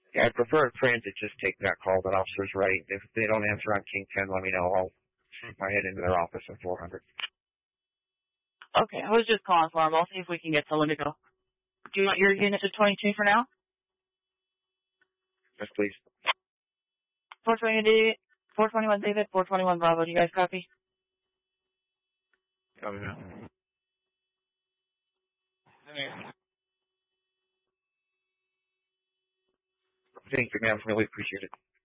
Yeah, I prefer a transit just take that call. That officer's right. If they don't answer on King 10, let me know. I'll shoot my head into their office at 400. Okay, I was just calling for him. I'll see if we can get someone to go. Do you want your unit to 22 for now? Yes, please. 421 David, 421 Bravo. Do you guys copy? Oh, yeah. Thank you, ma'am. Really appreciate it.